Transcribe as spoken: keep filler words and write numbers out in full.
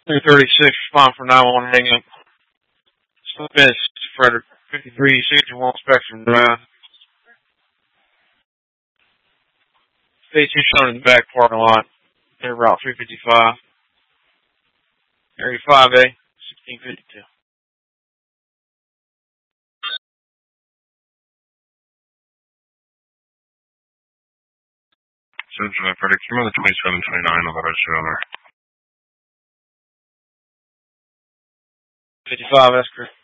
three thirty-six, respond for nine one one, hang up. Smith, Frederick, fifty-three sixty-one Spectrum Drive. Station shown in the back parking lot. Near Route three fifty-five. Area five A, sixteen fifty-two. Central Frederick, you remember the twenty-seven twenty-nine on the register owner? fifty-five, that's correct.